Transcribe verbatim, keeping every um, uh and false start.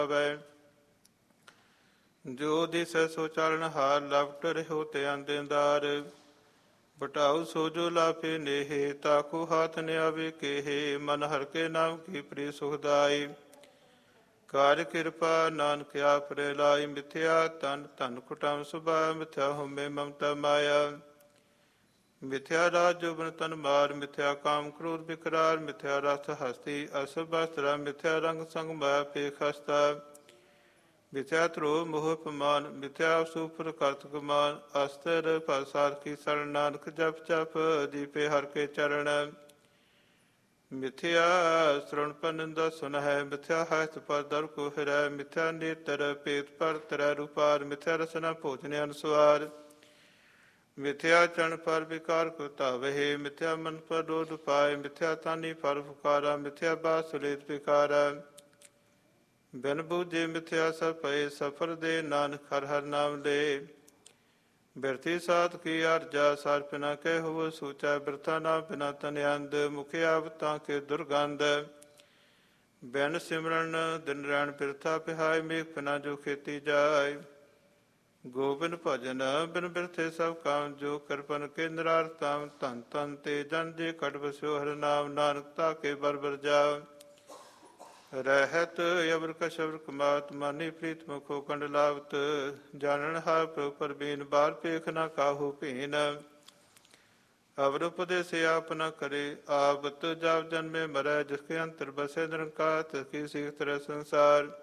ਜੋ ਦਿਸੈ ਸੋ ਚਾਲਨ ਹਾਰ, ਲਪਟ ਰਹਿਓ ਤੇ ਅੰਦੇਦਾਰ। ਬਟਾਉ ਸੋ ਜੋ ਲਾਪੇ ਨੇਹੇ, ਤਾਕੂ ਹਾਥ ਨ ਆਵੇ ਕੇਹੇ। ਮਨ ਹਰ ਕੇ ਨਾਮ ਕੀ ਪ੍ਰੀ ਸੁਖਦਾਈ, ਕਾਰ ਕਿਰਪਾ ਨਾਨਕ ਆਪ ਰੇ ਲਾਈ। ਮਿਥਿਆ ਤਨ ਧਨ ਕੁਟਮ ਸੁਭਾ, ਮਿਥਿਆ ਹਉਮੈ ਮਮਤਾ ਮਾਇਆ। ਮਿਥਿਆ ਰਾਜ ਜੋਬਨ ਤਨ ਮਾਰ, ਮਿਥਿਆ ਕਾਮ ਕ੍ਰੋਧ ਵਿਕਰਾਰ। ਮਿਥਿਆ ਰਥ ਹਸਤੀ ਅਸਭ ਬਸਤਰਾ, ਮਿਥਿਆ ਰੰਗ ਸੰਗ ਮਾਇਆ ਪੇਖ ਹਸਤਾ। ਮਿਥਿਆ ਧਰੋ ਮੋਹ ਪਮਾਨ, ਮਿਥਿਆ ਸੁਪਰ ਕਰਤ ਗੁਮਾਨ। ਅਸਤਰ ਪ੍ਰਸਾਦ ਕੀ ਸਰਣ, ਨਾਨਕ ਜਪ ਜਪ ਦੀਪੇ ਹਰ ਕੇ ਚਰਨ। ਮਿਥਿਆ ਸਰਣ ਪਰ ਨਿੰਦਾ ਸੁਨਹਿ, ਮਿਥਿਆ ਹਸਤ ਪਰ ਦਰ ਕੋ ਹਿਰੈ। ਮਿਥਿਆ ਨੇਤਰ ਪੇਤ ਪਰ ਤਰੈ ਰੂਪਾਰ, ਮਿਥਿਆ ਰਸਨਾ ਭੋਜਨ ਅਨੁਸਵਾਰ। ਮਿਥਿਆ ਚਰਨ ਪਰ ਵਿਕਾਰ ਕੋ ਧਾਵਹਿ, ਮਿਥਿਆ ਮਨ ਪਰ ਰੋਧ ਪਾਏ। ਮਿਥਿਆ ਤਾਨੀ ਪਰ ਫੁਕਾਰਾ, ਮਿਥਿਆ ਬਾਸ ਸੁਲੇਤ ਵਿਕਾਰਾ। ਬਿਨ ਬੂਝੇ ਮਿਥਿਆ ਸਭ ਪਏ, ਸਫਲ ਦੇ ਨਾਨਕ ਹਰਿ ਹਰਿ ਨਾਮ ਲੈ। ਬਿਰਤੀ ਸਾਧ ਕੀ ਅਰਜਾ, ਸਾਰ ਪਿਨਾ ਕਹਿ ਹੋਵ ਸੂਚਾ। ਬਿਰਥਾ ਨਾਮ ਬਿਨਾ ਤਨ ਅੰਧ, ਮੁਖਿ ਆਵਤਾਂ ਕੇ ਦੁਰਗੰਧ। ਬਿਨ ਸਿਮਰਨ ਦਿਨ ਰੈਣ ਬਿਰਥਾ ਪਿਹਾਏ, ਮੇਘ ਪਿਨਾ ਜੋ ਖੇਤੀ ਜਾਏ। ਗੋਬਿੰਦ ਭਜਨ ਬਿਨ ਬਿਰਥੇ ਸਭ ਕਾਮ, ਜੋ ਕਿਰਪਨ ਕੇ ਨਿਰਾਰਤਾਮ। ਧਨ ਧਨ ਤੇ ਜਨ ਜੇ ਕਟ ਬਸਿਓ ਹਰਿ ਨਾਮ, ਨਾਨਕ ਤਾ ਕੇ ਬਰ ਬਰ ਜਾਓ। ਰਹਿਤ ਅਵਰ ਕਸ਼ਵਰ ਕਮਾਤ, ਮਾਨੀ ਪ੍ਰੀਤ ਮੁਖੋ ਕੰਡ ਲਾਵਤ। ਜਾਣਨ ਹਾਰ ਪ੍ਰਭ ਪਰਬੀਨ, ਬਾਰ ਪੇਖ ਨਾ ਕਾਹੂ ਭੀਨ। ਅਵਰ ਉਪਦੇਸ ਆਪ ਨ ਕਰੇ, ਆਵਤ ਜਾਵ ਜਨਮੇ ਮਰੈ। ਜਿਸ ਕੇ ਅੰਤਰ ਬਸੇ ਨਿਰੰਕਾਰ, ਤਿਸ ਕੀ ਸੀਖ ਤਰੇ ਸੰਸਾਰ।